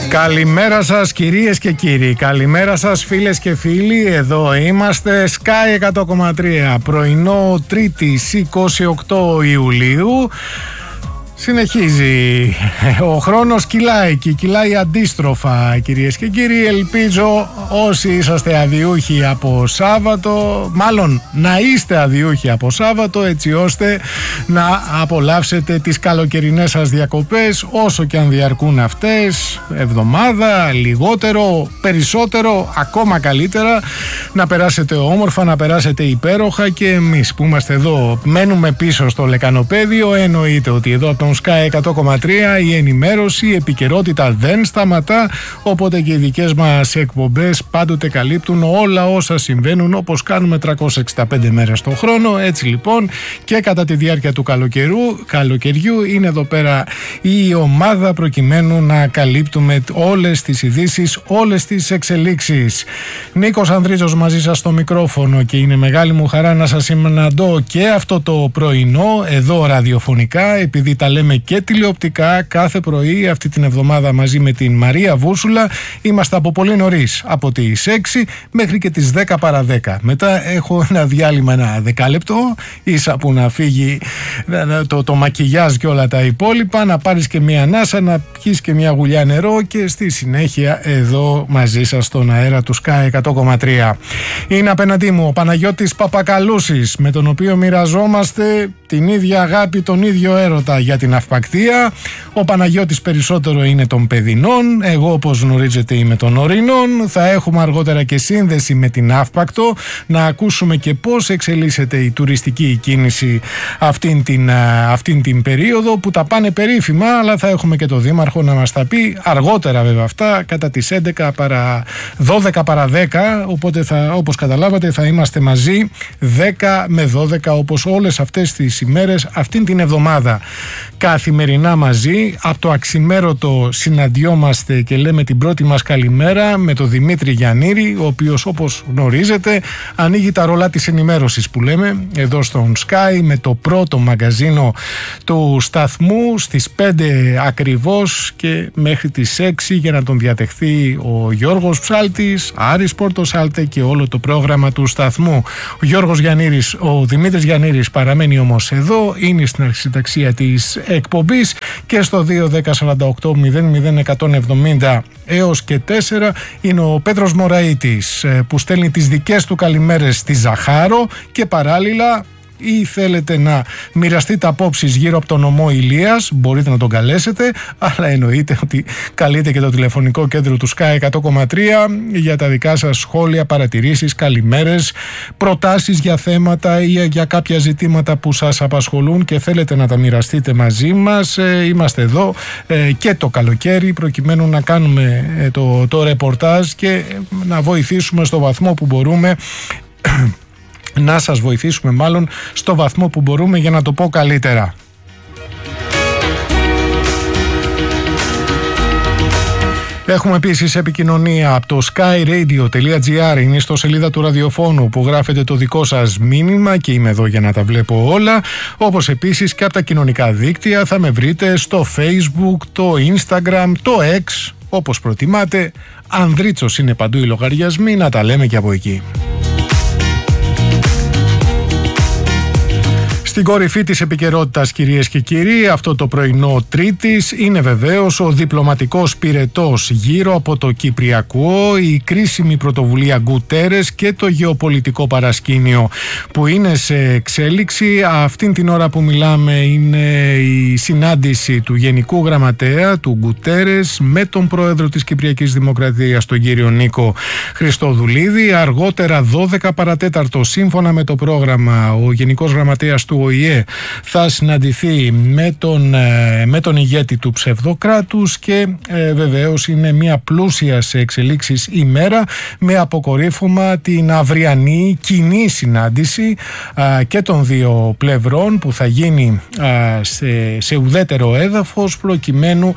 Καλημέρα σας κυρίες και κύριοι, καλημέρα σας φίλες και φίλοι, εδώ είμαστε Sky 100,3, πρωινό Τρίτης 28 Ιουλίου. Συνεχίζει, ο χρόνος κυλάει και κυλάει αντίστροφα κυρίες και κύριοι. Ελπίζω όσοι είσαστε αδιούχοι από Σάββατο, μάλλον να είστε αδιούχοι από Σάββατο, έτσι ώστε να απολαύσετε τις καλοκαιρινές σας διακοπές, όσο και αν διαρκούν αυτές, εβδομάδα, λιγότερο, περισσότερο, ακόμα καλύτερα, να περάσετε όμορφα, να περάσετε υπέροχα. Και εμείς που είμαστε εδώ μένουμε πίσω στο λεκανοπέδιο, εννοείται ότι εδώ τον Sky 100,3 η ενημέρωση, η επικαιρότητα δεν σταματά, οπότε και οι δικές μας εκπομπές πάντοτε καλύπτουν όλα όσα συμβαίνουν, όπως κάνουμε 365 μέρες το χρόνο. Έτσι λοιπόν και κατά τη διάρκεια του καλοκαιριού είναι εδώ πέρα η ομάδα προκειμένου να καλύπτουμε όλες τις ειδήσεις, όλες τις εξελίξεις. Νίκος Ανδρίτζος μαζί σας στο μικρόφωνο και είναι μεγάλη μου χαρά να σας συναντώ και αυτό το πρωινό εδώ ραδιοφωνικά, επειδή τα λέμε και τηλεοπτικά κάθε πρωί αυτή την εβδομάδα μαζί με την Μαρία Βούρσουλα. Είμαστε από πολύ νωρίς, από τις 6 μέχρι και τις 10 παρα 10. Μετά έχω ένα διάλειμμα, ένα δεκάλεπτο, ίσα που να φύγει το μακιγιάζ και όλα τα υπόλοιπα, να πάρεις και μια ανάσα, να πιεις και μια γουλιά νερό και στη συνέχεια εδώ μαζί σας στον αέρα του Sky 100,3. Είναι απέναντί μου ο Παναγιώτης Παπακαλούσης, με τον οποίο μοιραζόμαστε την ίδια αγάπη, τον ίδιο έρωτα για την αυπακτία. Ο Παναγιώτης περισσότερο είναι των παιδινών, εγώ όπως γνωρίζετε είμαι των ορεινών. Θα έχουμε αργότερα και σύνδεση με την αύπακτο, να ακούσουμε και πώς εξελίσσεται η τουριστική κίνηση αυτήν την περίοδο που τα πάνε περίφημα, αλλά θα έχουμε και το Δήμαρχο να μας τα πει αργότερα βέβαια αυτά, κατά τις 11 παρα 12 παρα 10, οπότε όπως καταλάβατε θα είμαστε μαζί 10 με 12 όπως όλες αυτές τις ημέρες αυτήν την εβδομάδα. Καθημερινά μαζί, από το αξιμέρωτο συναντιόμαστε και λέμε την πρώτη μας καλημέρα με τον Δημήτρη Γιαννήρη, ο οποίος όπως γνωρίζετε ανοίγει τα ρολά της ενημέρωσης που λέμε εδώ στον Sky, με το πρώτο μαγκαζίνο του σταθμού στις 5 ακριβώς και μέχρι τις 6 για να τον διατεχθεί ο Γιώργος Ψάλτης, Άρης Πορτοσάλτε και όλο το πρόγραμμα του σταθμού. Ο Δημήτρης Γιαννήρης παραμένει όμως εδώ, είναι στην αρχισυνταξία της εκπομπής και στο 2-10-48-00-170 έως και 4 είναι ο Πέτρος Μωραΐτης που στέλνει τις δικές του καλημέρες στη Ζαχάρο και παράλληλα ή θέλετε να μοιραστείτε απόψεις γύρω από τον νομό Ηλίας, μπορείτε να τον καλέσετε, αλλά εννοείται ότι καλείτε και το τηλεφωνικό κέντρο του Sky 100,3 για τα δικά σας σχόλια, παρατηρήσεις, καλημέρες, προτάσεις για θέματα ή για κάποια ζητήματα που σας απασχολούν και θέλετε να τα μοιραστείτε μαζί μας. Είμαστε εδώ και το καλοκαίρι προκειμένου να κάνουμε το ρεπορτάζ και να βοηθήσουμε στο βαθμό που μπορούμε, να σας βοηθήσουμε μάλλον στο βαθμό που μπορούμε, για να το πω καλύτερα. Έχουμε επίσης επικοινωνία από το skyradio.gr, είναι στο σελίδα του ραδιοφώνου που γράφετε το δικό σας μήνυμα και είμαι εδώ για να τα βλέπω όλα. Όπως επίσης και από τα κοινωνικά δίκτυα θα με βρείτε στο Facebook, το Instagram, το X, όπως προτιμάτε. Ανδρίτσος είναι παντού οι λογαριασμοί, να τα λέμε και από εκεί. Στην κορυφή της επικαιρότητας κυρίες και κύριοι, αυτό το πρωινό Τρίτης είναι βεβαίως ο διπλωματικός πυρετός γύρω από το Κυπριακό, η κρίσιμη πρωτοβουλία Γκουτέρες και το γεωπολιτικό παρασκήνιο που είναι σε εξέλιξη. Αυτήν την ώρα που μιλάμε είναι η συνάντηση του Γενικού Γραμματέα του Γκουτέρες με τον Πρόεδρο της Κυπριακής Δημοκρατίας, τον κύριο Νίκο Χριστοδουλίδη. Αργότερα 12 παρατέταρτο σύμφωνα με το πρόγραμμα ο Γενικός Γραμματέας του ΟΗΕ θα συναντηθεί με τον ηγέτη του ψευδοκράτους και βεβαίως είναι μια πλούσια σε εξελίξεις ημέρα με αποκορύφωμα την αυριανή κοινή συνάντηση και των δύο πλευρών που θα γίνει σε ουδέτερο έδαφος προκειμένου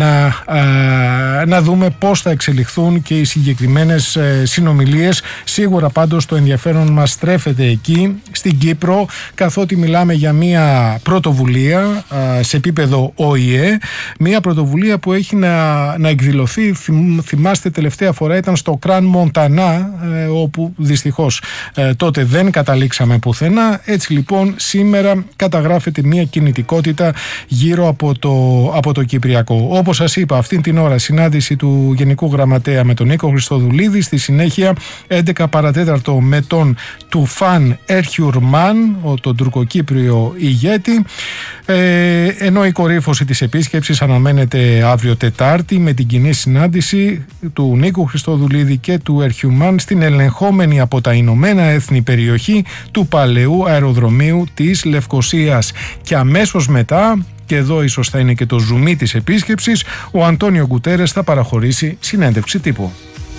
να δούμε πώς θα εξελιχθούν και οι συγκεκριμένες συνομιλίες. Σίγουρα πάντως το ενδιαφέρον μας στρέφεται εκεί στην Κύπρο, καθότι μιλάμε μιλάμε για μια πρωτοβουλία σε επίπεδο ΟΗΕ, μια πρωτοβουλία που έχει να εκδηλωθεί, θυμάστε τελευταία φορά ήταν στο Κραν Μοντανά, όπου δυστυχώς τότε δεν καταλήξαμε πουθενά. Έτσι λοιπόν σήμερα καταγράφεται μια κινητικότητα γύρω από το Κυπριακό. Όπως σας είπα, αυτήν την ώρα συνάντηση του Γενικού Γραμματέα με τον Νίκο Χριστοδουλίδη, στη συνέχεια 11 παρατέταρτο με τον Τουφάν Ερχιουρμάν, τον τουρκοκύπριο ηγέτη, ενώ η κορύφωση της επίσκεψης αναμένεται αύριο Τετάρτη με την κοινή συνάντηση του Νίκου Χριστοδουλίδη και του Ερχιουρμάν στην ελεγχόμενη από τα Ηνωμένα Έθνη περιοχή του παλαιού αεροδρομίου της Λευκωσίας. Και αμέσως μετά, και εδώ ίσως θα είναι και το ζουμί της επίσκεψης, ο Αντώνιο Γκουτέρες θα παραχωρήσει συνέντευξη τύπου.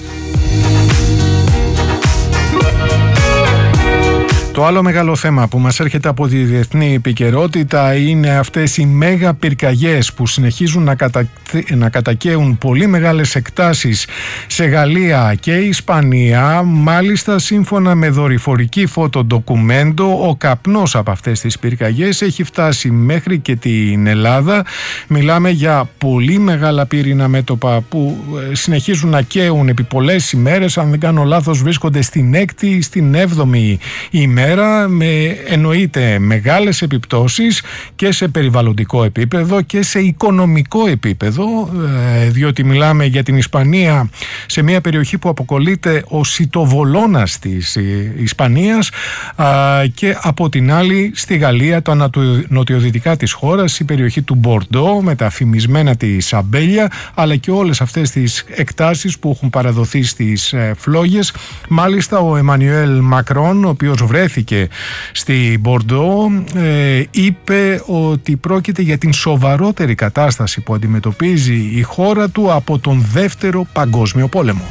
Το άλλο μεγάλο θέμα που μας έρχεται από τη διεθνή επικαιρότητα είναι αυτές οι μέγα πυρκαγιές που συνεχίζουν να κατακαίουν πολύ μεγάλες εκτάσεις σε Γαλλία και Ισπανία. Μάλιστα, σύμφωνα με δορυφορική φωτοντοκουμέντο, ο καπνός από αυτές τις πυρκαγιές έχει φτάσει μέχρι και την Ελλάδα. Μιλάμε για πολύ μεγάλα πύρινα μέτωπα που συνεχίζουν να καίουν επί πολλές ημέρες. Αν δεν κάνω λάθος, βρίσκονται στην 6η ή στην 7η ημέρα, με εννοείται μεγάλες επιπτώσεις και σε περιβαλλοντικό επίπεδο και σε οικονομικό επίπεδο, διότι μιλάμε για την Ισπανία, σε μια περιοχή που αποκαλείται ο Σιτοβολώνας της Ισπανίας, και από την άλλη στη Γαλλία, τα νοτιοδυτικά της χώρας, η περιοχή του Μπορντό με τα φημισμένα της αμπέλια, αλλά και όλες αυτές τις εκτάσεις που έχουν παραδοθεί στις φλόγες. Μάλιστα ο Εμμανουέλ Μακρόν, ο οποίος βρέθηκε στη Μπορντό, είπε ότι πρόκειται για την σοβαρότερη κατάσταση που αντιμετωπίζει η χώρα του από τον Δεύτερο Παγκόσμιο Πόλεμο.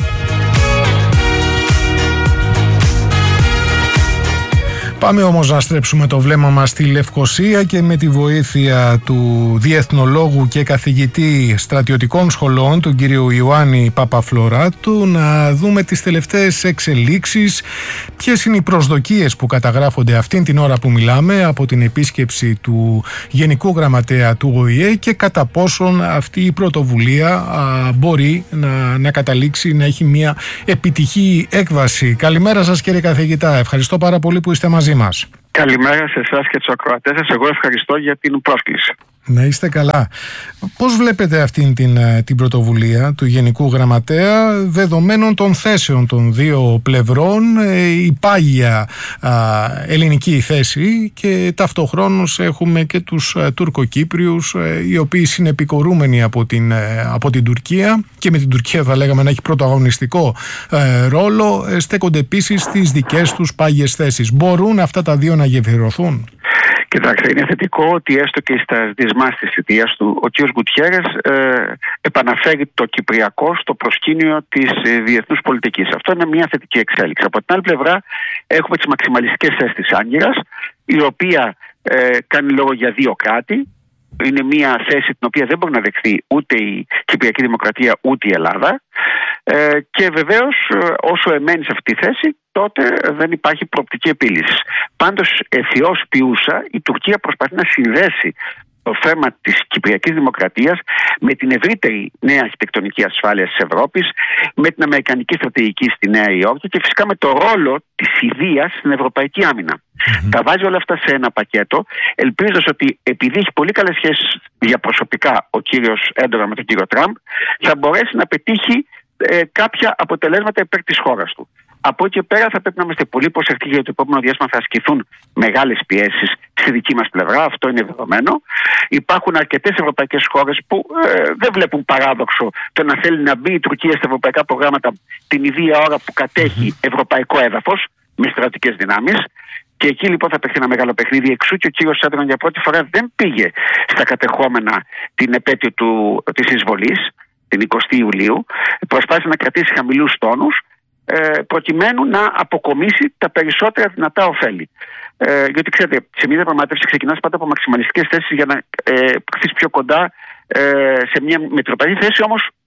Πάμε όμως να στρέψουμε το βλέμμα μας στη Λευκωσία και με τη βοήθεια του διεθνολόγου και καθηγητή στρατιωτικών σχολών, του κύριου Ιωάννη Παπαφλωράτου, να δούμε τις τελευταίες εξελίξεις, ποιες είναι οι προσδοκίες που καταγράφονται αυτήν την ώρα που μιλάμε από την επίσκεψη του Γενικού Γραμματέα του ΟΗΕ και κατά πόσον αυτή η πρωτοβουλία μπορεί να καταλήξει να έχει μια επιτυχή έκβαση. Καλημέρα σας κύριε καθηγητά, ευχαριστώ πάρα πολύ που είστε μαζί μας. Καλημέρα σε εσάς και τους ακροατές σας. Εγώ ευχαριστώ για την πρόσκληση. Να είστε καλά. Πώς βλέπετε αυτήν την πρωτοβουλία του Γενικού Γραμματέα δεδομένων των θέσεων των δύο πλευρών, η πάγια ελληνική θέση, και ταυτοχρόνως έχουμε και τους Τουρκοκύπριους, οι οποίοι συνεπικορούμενοι από την Τουρκία και με την Τουρκία θα λέγαμε να έχει πρωταγωνιστικό ρόλο, στέκονται επίσης στις δικές τους πάγιες θέσεις. Μπορούν αυτά τα δύο να γεφυρωθούν? Κοιτάξτε, είναι θετικό ότι έστω και στα δυσμάς της θητείας του ο κ. Γκουτιέρες επαναφέρει το Κυπριακό στο προσκήνιο της διεθνούς πολιτικής. Αυτό είναι μια θετική εξέλιξη. Από την άλλη πλευρά έχουμε τις μαξιμαλιστικές θέσεις της Άγκυρας, η οποία κάνει λόγο για δύο κράτη. Είναι μια θέση την οποία δεν μπορεί να δεχθεί ούτε η Κυπριακή Δημοκρατία ούτε η Ελλάδα, και βεβαίως όσο εμένει σε αυτή τη θέση τότε δεν υπάρχει προοπτική επίλυση. Πάντως ευθεώς ποιούσα η Τουρκία προσπαθεί να συνδέσει το θέμα της Κυπριακής Δημοκρατίας με την ευρύτερη νέα αρχιτεκτονική ασφάλεια της Ευρώπης, με την αμερικανική στρατηγική στη Νέα Υόρκη και φυσικά με το ρόλο της Ινδίας στην ευρωπαϊκή άμυνα. Τα βάζει όλα αυτά σε ένα πακέτο, ελπίζοντας ότι επειδή έχει πολύ καλές σχέσεις διαπροσωπικά ο κύριος Έντογαν με τον κύριο Τραμπ, θα μπορέσει να πετύχει κάποια αποτελέσματα υπέρ της χώρας του. Από εκεί και πέρα θα πρέπει να είμαστε πολύ προσεκτικοί, γιατί το επόμενο διάστημα θα ασκηθούν μεγάλες πιέσεις στη δική μας πλευρά. Αυτό είναι δεδομένο. Υπάρχουν αρκετές ευρωπαϊκές χώρες που δεν βλέπουν παράδοξο το να θέλει να μπει η Τουρκία στα ευρωπαϊκά προγράμματα την ίδια ώρα που κατέχει ευρωπαϊκό έδαφος με στρατιωτικές δυνάμεις. Και εκεί λοιπόν θα παιχθεί ένα μεγάλο παιχνίδι. Εξού και ο κύριος Έντογαν για πρώτη φορά δεν πήγε στα κατεχόμενα την επέτειο της εισβολής, την 20η Ιουλίου. Προσπάθησε να κρατήσει χαμηλούς τόνους, προκειμένου να αποκομίσει τα περισσότερα δυνατά ωφέλη. Γιατί ξέρετε, σε μια διαπραγμάτευση ξεκινάς πάντα από μαξιμαλιστικές θέσεις για να χθείς πιο κοντά σε μια μετροπαθή θέση, όμως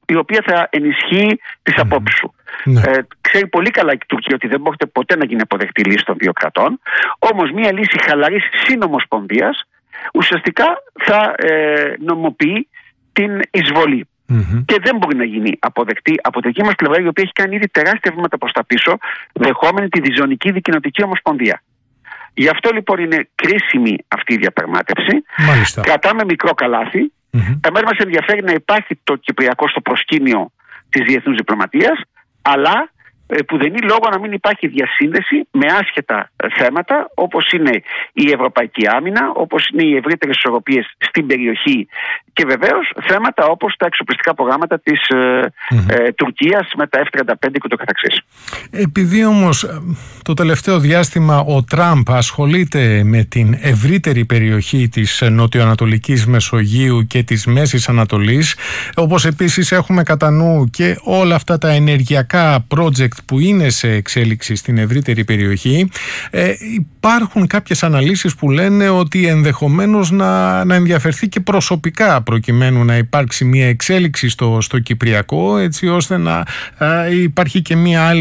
η οποία θα ενισχύει τις απόψεις σου. Ξέρει πολύ καλά η Τουρκία ότι δεν μπορείτε ποτέ να γίνει αποδεκτή λύση των δύο κρατών. Όμως μια λύση χαλαρής συνομοσπονδίας ουσιαστικά θα νομοποιεί την εισβολή. Και δεν μπορεί να γίνει αποδεκτή από τη δική μας πλευρά, η οποία έχει κάνει ήδη τεράστια βήματα προς τα πίσω, δεχόμενη τη διζωνική δικοινοτική ομοσπονδία. Γι' αυτό λοιπόν είναι κρίσιμη αυτή η διαπραγμάτευση. Μάλιστα. Κρατάμε μικρό καλάθι. Εμένα μας ενδιαφέρει να υπάρχει το Κυπριακό στο προσκήνιο της διεθνούς διπλωματίας, αλλά που δεν είναι λόγο να μην υπάρχει διασύνδεση με άσχετα θέματα όπως είναι η ευρωπαϊκή άμυνα, όπως είναι οι ευρύτερες ισορροπίες στην περιοχή και βεβαίως θέματα όπως τα εξοπλιστικά προγράμματα της Τουρκίας με τα F-35 και το καθεξής. Επειδή όμως το τελευταίο διάστημα ο Τραμπ ασχολείται με την ευρύτερη περιοχή της νοτιοανατολικής Μεσογείου και της Μέσης Ανατολής, όπως επίσης έχουμε κατά νου και όλα αυτά τα ενεργειακά project που είναι σε εξέλιξη στην ευρύτερη περιοχή, υπάρχουν κάποιες αναλύσεις που λένε ότι ενδεχομένως να ενδιαφερθεί και προσωπικά προκειμένου να υπάρξει μια εξέλιξη στο Κυπριακό, έτσι ώστε να υπάρχει και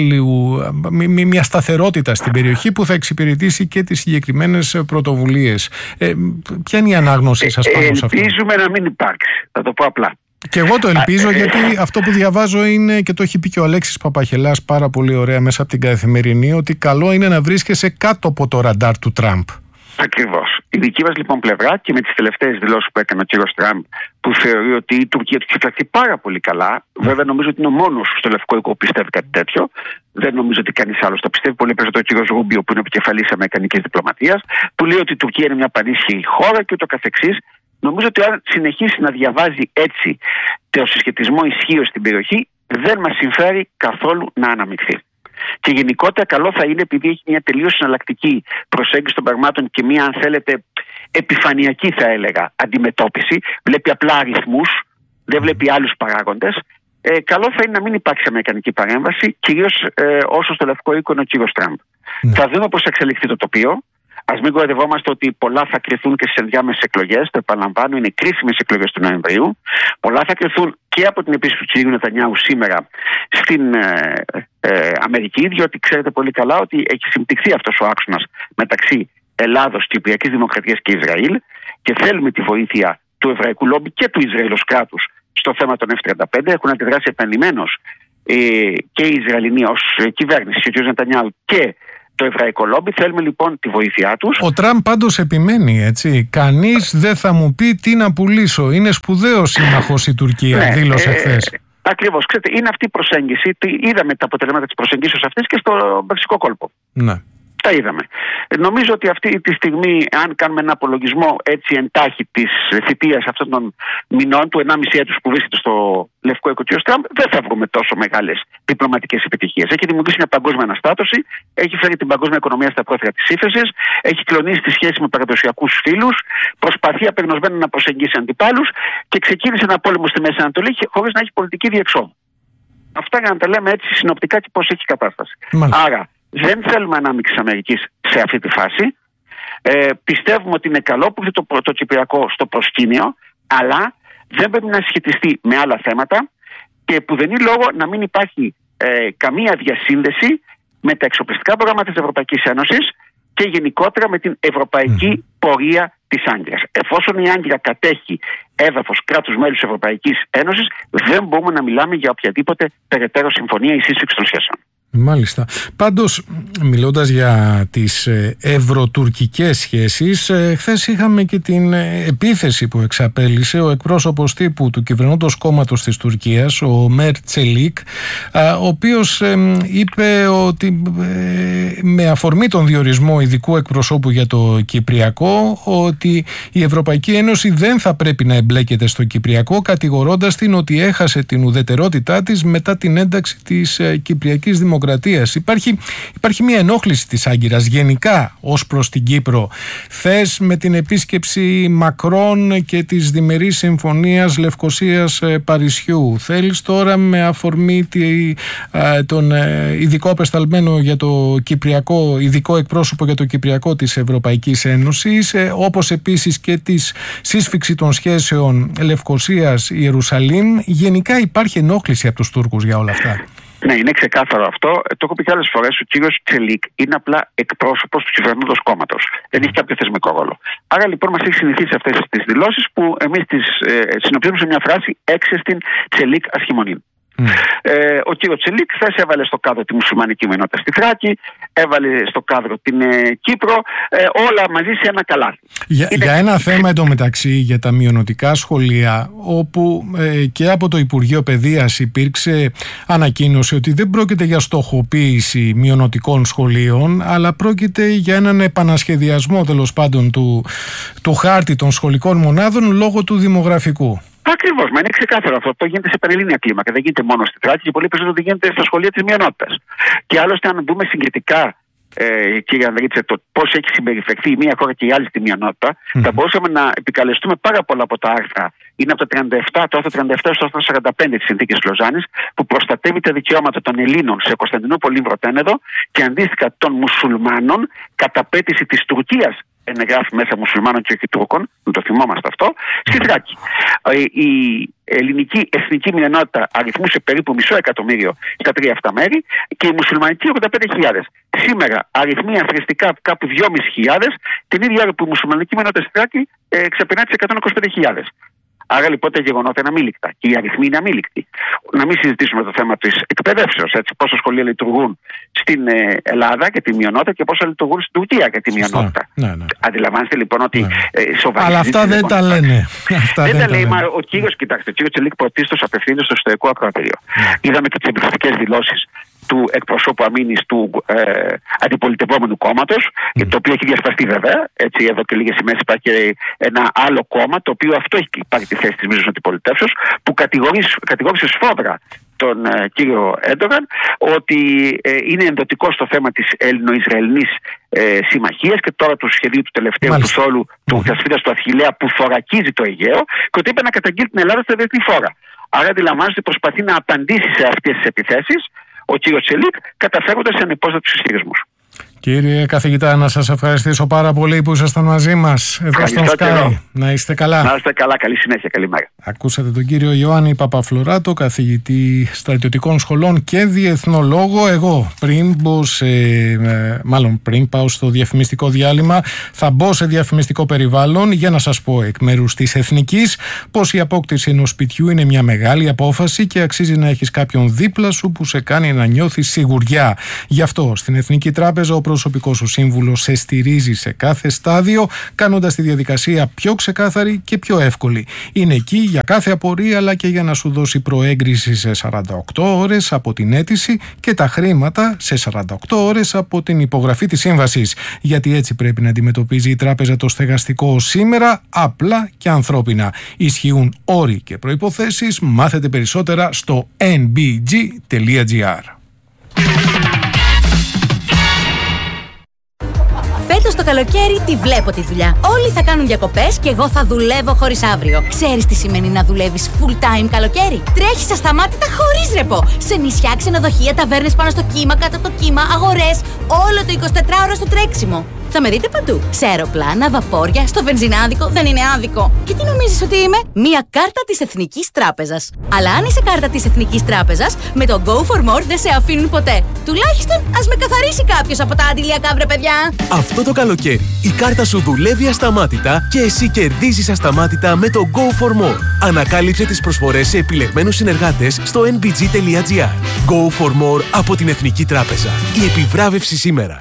μια σταθερότητα στην περιοχή που θα εξυπηρετήσει και τις συγκεκριμένες πρωτοβουλίες. Ποια είναι η ανάγνωσή σας πάνω σε αυτό? Ελπίζουμε να μην υπάρξει, θα το πω απλά. Και εγώ το ελπίζω, γιατί αυτό που διαβάζω είναι, και το έχει πει και ο Αλέξης Παπαχελάς πάρα πολύ ωραία μέσα από την Καθημερινή, ότι καλό είναι να βρίσκεσαι κάτω από το ραντάρ του Τραμπ. Ακριβώς. Η δική μας λοιπόν πλευρά, και με τις τελευταίες δηλώσεις που έκανε ο κύριος Τραμπ, που θεωρεί ότι η Τουρκία του έχει φυλαχθεί πάρα πολύ καλά, βέβαια νομίζω ότι είναι ο μόνος στο Λευκό Οίκο που πιστεύει κάτι τέτοιο. Δεν νομίζω ότι κανείς άλλος το πιστεύει. Πολύ περισσότερο ο κύριος Ρούμπιο, που είναι επικεφαλής αμερικανικής διπλωματίας, που λέει ότι η Τουρκία είναι μια πανίσχυρη χώρα και ούτω καθεξής. Νομίζω ότι αν συνεχίσει να διαβάζει έτσι το συσχετισμό ισχύως στην περιοχή, δεν μας συμφέρει καθόλου να αναμειχθεί. Και γενικότερα καλό θα είναι, επειδή έχει μια τελείως εναλλακτική προσέγγιση των πραγμάτων και μια, αν θέλετε, επιφανειακή θα έλεγα αντιμετώπιση, βλέπει απλά αριθμούς, δεν βλέπει άλλους παράγοντες. Καλό θα είναι να μην υπάρξει αμερικανική παρέμβαση, κυρίως όσο στο Λευκό Οίκο είναι ο κύριος Τραμπ. Θα δούμε πώς θα εξελιχθεί το τοπίο. Ας μην κοροϊδευόμαστε ότι πολλά θα κρυθούν και στις ενδιάμεσες εκλογές. Το επαναλαμβάνω, είναι κρίσιμες εκλογές του Νοεμβρίου. Πολλά θα κρυθούν και από την επίσκεψη του κ. Νετανιάχου σήμερα στην Αμερική, διότι ξέρετε πολύ καλά ότι έχει συμπτυχθεί αυτός ο άξονας μεταξύ Ελλάδος, Κυπριακής Δημοκρατίας και Ισραήλ, και θέλουμε τη βοήθεια του εβραϊκού λόμπι και του Ισραήλος κράτους στο θέμα των F-35. Έχουν αντιδράσει επανειλημμένως και οι Ισραηλινοί ως κυβέρνηση, και ο κ. Νετανιάχου και το εβραϊκό λόμπι. Θέλουμε λοιπόν τη βοήθειά τους. Ο Τραμπ πάντως επιμένει, έτσι. Κανείς δεν θα μου πει τι να πουλήσω. Είναι σπουδαίος σύμμαχος η Τουρκία, δήλωσε χθες. Ακριβώς. Ξέρετε, είναι αυτή η προσέγγιση. Είδαμε τα αποτελέσματα της προσεγγίσεως αυτής και στο Περσικό κόλπο. Ναι. Τα είδαμε. Νομίζω ότι αυτή τη στιγμή, αν κάνουμε ένα απολογισμό έτσι εντάχει της θητείας αυτών των μηνών, του 1,5 έτους που βρίσκεται στο Λευκό Οίκο κ. Τραμπ, δεν θα βρούμε τόσο μεγάλες διπλωματικές επιτυχίες. Έχει δημιουργήσει μια παγκόσμια αναστάτωση, έχει φέρει την παγκόσμια οικονομία στα πρόθυρα της ύφεσης, έχει κλονίσει τη σχέση με παραδοσιακούς φίλους, προσπαθεί απεγνωσμένα να προσεγγίσει αντιπάλους και ξεκίνησε ένα πόλεμο στη Μέση Ανατολή χωρίς να έχει πολιτική διεξόδου. Αυτά για να τα λέμε έτσι συνοπτικά και πώς έχει η κατάσταση. Άρα, δεν θέλουμε ανάμειξη της Αμερικής σε αυτή τη φάση. Πιστεύουμε ότι είναι καλό που είναι το Κυπριακό στο προσκήνιο, αλλά δεν πρέπει να συσχετιστεί με άλλα θέματα και που δεν είναι λόγο να μην υπάρχει καμία διασύνδεση με τα εξοπλιστικά προγράμματα της Ευρωπαϊκής Ένωσης και γενικότερα με την ευρωπαϊκή πορεία της Άγκυρας. Εφόσον η Άγκυρα κατέχει έδαφος κράτους μέλους της Ευρωπαϊκής Ένωσης, δεν μπορούμε να μιλάμε για οποιαδήποτε περαιτέρω συμφωνία ή σύσφυξη των σχέσεων. Μάλιστα. Πάντως, μιλώντας για τις ευρωτουρκικές σχέσεις, χθες είχαμε και την επίθεση που εξαπέλυσε ο εκπρόσωπος τύπου του κυβερνώντος κόμματος της Τουρκίας, ο Μέρ Τσελίκ, ο οποίος είπε ότι με αφορμή τον διορισμό ειδικού εκπροσώπου για το Κυπριακό, ότι η Ευρωπαϊκή Ένωση δεν θα πρέπει να εμπλέκεται στο Κυπριακό, κατηγορώντας την ότι έχασε την ουδετερότητά της μετά την ένταξη της Κυπριακής Δημοκρατίας Δημοκρατίας. Υπάρχει μια ενόχληση της Άγκυρας γενικά ως προς την Κύπρο. Θες με την επίσκεψη Μακρόν και της διμερής συμφωνίας Λευκωσίας-Παρισιού. Θέλεις τώρα με αφορμή τον ειδικό απεσταλμένο για το Κυπριακό, ειδικό εκπρόσωπο για το Κυπριακό της Ευρωπαϊκής Ένωσης, όπως επίσης και της σύσφυξη των σχέσεων Λευκωσίας-Ιερουσαλήμ. Γενικά υπάρχει ενόχληση από τους Τούρκους για όλα αυτά. Ναι, είναι ξεκάθαρο αυτό. Το έχω πει και άλλες φορές. Ο κύριος Τσελίκ είναι απλά εκπρόσωπος του κυβερνώντος κόμματος. Δεν έχει κάποιο θεσμικό ρόλο. Άρα λοιπόν μας έχει συνηθίσει αυτές τις δηλώσεις που εμείς τις συνοψίζουμε σε μια φράση έξεστην Τσελίκ ασχημονήν. Ο κύριος Τσελίκ χθες έβαλε στο κάδρο τη μουσουλμανική μειονότητα στη Θράκη, έβαλε στο κάδρο την Κύπρο, όλα μαζί σε ένα καλάθι. Για ένα θέμα εντωμεταξύ, για τα μειονοτικά σχολεία, όπου και από το Υπουργείο Παιδείας υπήρξε ανακοίνωση ότι δεν πρόκειται για στοχοποίηση μειονοτικών σχολείων, αλλά πρόκειται για έναν επανασχεδιασμό τέλος πάντων του χάρτη των σχολικών μονάδων λόγω του δημογραφικού. Ακριβώς, μα είναι ξεκάθαρο αυτό. Αυτό γίνεται σε πανελλήνια κλίμακα. Δεν γίνεται μόνο στη Θράκη και πολύ περισσότερο δεν γίνεται στα σχολεία της μειονότητας. Και άλλωστε, αν δούμε συγκριτικά, κύριε Ανδρίτσε, το πώς έχει συμπεριφερθεί η μία χώρα και η άλλη στη μειονότητα, θα μπορούσαμε να επικαλεστούμε πάρα πολλά από τα άρθρα. Είναι από το άρθρο 37 στο άρθρο 45 της Συνθήκης Λοζάνης, που προστατεύει τα δικαιώματα των Ελλήνων σε Κωνσταντινούπολη, Βροτένεδο και αντίστοιχα των μουσουλμάνων κατά πέτηση της Τουρκίας. Εγγράφει μέσα μουσουλμάνων και όχι Τούρκων, να το θυμόμαστε αυτό, στη Θράκη. Η ελληνική εθνική μειονότητα αριθμούσε περίπου 500.000 στα 3 αυτά μέρη και η μουσουλμανική 85.000. Σήμερα αριθμεί αθρηστικά κάπου 2.500, την ίδια ώρα που η μουσουλμανική μειονότητα στη Θράκη ξεπερνά τις 125.000. Άρα λοιπόν τα γεγονότα είναι αμήλικτα και οι αριθμοί είναι αμήλικτοι. Να μην συζητήσουμε το θέμα της εκπαιδεύσεως, πόσα σχολεία λειτουργούν στην Ελλάδα για τη μειονότητα και πόσα λειτουργούν στην Τουρκία για τη μειονότητα. Ναι. Αντιλαμβάνεστε λοιπόν ότι σοβαρή. Αλλά αυτά δεν τα λένε. Δεν τα λέει. Ο κύριος Τσελίκ πρωτίστως απευθύνεται στο Ιστορικό Ακροατήριο. Είδαμε και τις εμπιστευτικές δηλώσεις του εκπροσώπου αμήνης του αντιπολιτευόμενου κόμματος, το οποίο έχει διασπαστεί βέβαια. Έτσι, εδώ και λίγες ημέρες υπάρχει και ένα άλλο κόμμα, το οποίο αυτό έχει πάρει τη θέση της μείζωνος αντιπολιτεύσεως, που κατηγόρησε σφόδρα τον κύριο Έντογαν ότι είναι ενδοτικό στο θέμα της Έλληνο-Ισραηλινής συμμαχίας και τώρα του σχεδίου του τελευταίου του θόλου του Θασφίδας του Αχιλλέα που θωρακίζει το Αιγαίο και ότι είπε να καταγγείλει την Ελλάδα στα διεθνή φόρα. Άρα αντιλαμβάνεστε ότι προσπαθεί να απαντήσει σε αυτές τις επιθέσεις ο κύριος Τσελίκ, καταφέροντας ανυπόστατους ισχυρισμούς. Κύριε καθηγητά, να σας ευχαριστήσω πάρα πολύ που ήσασταν μαζί μας εδώ στον Sky. Να είστε καλά. Να είστε καλά, καλή συνέχεια, καλημέρα. Ακούσατε τον κύριο Ιωάννη Παπαφλωράτο, καθηγητή στρατιωτικών σχολών και διεθνολόγο. Εγώ πριν πάω στο διαφημιστικό διάλειμμα, θα μπω σε διαφημιστικό περιβάλλον για να σας πω εκ μέρους της Εθνικής πως η απόκτηση ενός σπιτιού είναι μια μεγάλη απόφαση και αξίζει να έχεις κάποιον δίπλα σου που σε κάνει να νιώθεις σιγουριά. Γι' αυτό στην Εθνική Τράπεζα ο προσωπικός σου σύμβουλος σε στηρίζει σε κάθε στάδιο, κάνοντας τη διαδικασία πιο ξεκάθαρη και πιο εύκολη. Είναι εκεί για κάθε απορία, αλλά και για να σου δώσει προέγκριση σε 48 ώρες από την αίτηση και τα χρήματα σε 48 ώρες από την υπογραφή της σύμβασης. Γιατί έτσι πρέπει να αντιμετωπίζει η τράπεζα το στεγαστικό σήμερα, απλά και ανθρώπινα. Ισχύουν όροι και προϋποθέσεις. Μάθετε περισσότερα στο nbg.gr. Φέτος το καλοκαίρι τη βλέπω τη δουλειά. Όλοι θα κάνουν διακοπές και εγώ θα δουλεύω χωρίς αύριο. Ξέρεις τι σημαίνει να δουλεύεις full time καλοκαίρι? Τρέχεις ασταμάτητα χωρίς ρεπό. Σε νησιά, ξενοδοχεία, ταβέρνες πάνω στο κύμα, κάτω από το κύμα, αγορές. Όλο το 24ωρο στο τρέξιμο. Θα με δείτε παντού. Σε αεροπλάνα, βαπόρια, στο βενζινάδικο. Δεν είναι άδικο. Και τι νομίζεις ότι είμαι? Μία κάρτα της Εθνικής Τράπεζας. Αλλά αν είσαι κάρτα της Εθνικής Τράπεζας, με το Go for More δεν σε αφήνουν ποτέ. Τουλάχιστον ας με καθαρίσει κάποιος από τα αντιλιακά, βρε παιδιά. Αυτό το καλοκαίρι η κάρτα σου δουλεύει ασταμάτητα και εσύ κερδίζεις ασταμάτητα με το Go for More. Ανακάλυψε τις προσφορές σε επιλεγμένους συνεργάτες στο nbg.gr. Go for More από την Εθνική Τράπεζα. Η επιβράβευση σήμερα.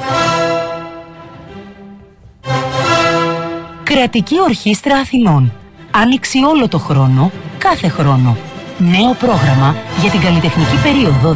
Κρατική Ορχήστρα Αθηνών. Άνοιξη όλο το χρόνο, κάθε χρόνο. Νέο πρόγραμμα για την καλλιτεχνική περίοδο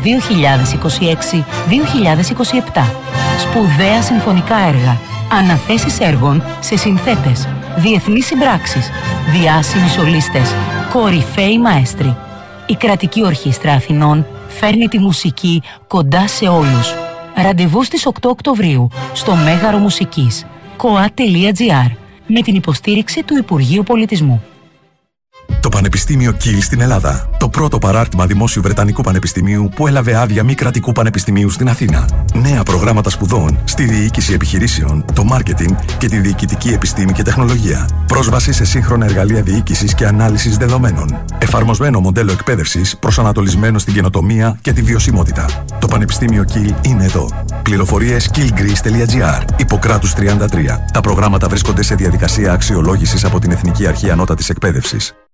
2026-2027. Σπουδαία συμφωνικά έργα, αναθέσεις έργων σε συνθέτες, διεθνείς συμπράξεις, διάσημοι σολίστες, κορυφαίοι μαέστροι. Η Κρατική Ορχήστρα Αθηνών φέρνει τη μουσική κοντά σε όλους. Ραντεβού στις 8 Οκτωβρίου στο Μέγαρο Μουσικής. koa.gr με την υποστήριξη του Υπουργείου Πολιτισμού. Το Πανεπιστήμιο Κιλ στην Ελλάδα. Το πρώτο παράρτημα δημόσιου Βρετανικού Πανεπιστημίου που έλαβε άδεια μη κρατικού πανεπιστημίου στην Αθήνα. Νέα προγράμματα σπουδών στη διοίκηση επιχειρήσεων, το μάρκετινγκ και τη διοικητική επιστήμη και τεχνολογία. Πρόσβαση σε σύγχρονα εργαλεία διοίκησης και ανάλυσης δεδομένων. Εφαρμοσμένο μοντέλο εκπαίδευσης προσανατολισμένο στην καινοτομία και τη βιωσιμότητα. Το Πανεπιστήμιο Κιλ είναι εδώ. Πληροφορίες killgreece.gr. Ιπποκράτους 33. Τα προγράμματα βρίσκονται σε διαδικασία αξιολόγησης από την Εθνική Αρχή Ανώτατης Εκπαίδευσης.